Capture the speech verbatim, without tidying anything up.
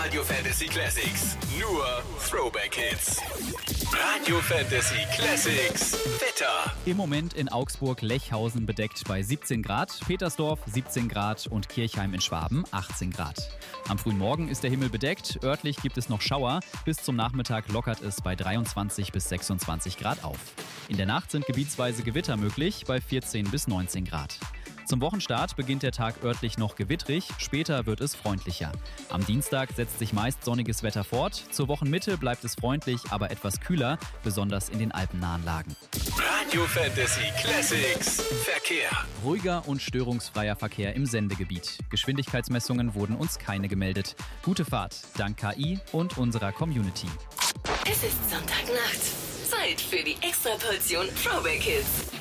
Radio Fantasy Classics. Nur Throwback Hits. Radio Fantasy Classics. Wetter. Im Moment in Augsburg-Lechhausen bedeckt bei siebzehn Grad, Petersdorf siebzehn Grad und Kirchheim in Schwaben achtzehn Grad. Am frühen Morgen ist der Himmel bedeckt, örtlich gibt es noch Schauer. Bis zum Nachmittag lockert es bei dreiundzwanzig bis sechsundzwanzig Grad auf. In der Nacht sind gebietsweise Gewitter möglich bei vierzehn bis neunzehn Grad. Zum Wochenstart beginnt der Tag örtlich noch gewittrig, später wird es freundlicher. Am Dienstag setzt sich meist sonniges Wetter fort, zur Wochenmitte bleibt es freundlich, aber etwas kühler, besonders in den alpennahen Lagen. Radio Fantasy Classics. Verkehr. Ruhiger und störungsfreier Verkehr im Sendegebiet. Geschwindigkeitsmessungen wurden uns keine gemeldet. Gute Fahrt, dank K I und unserer Community. Es ist Sonntagnacht. Zeit für die Extraportion Throwback Hits.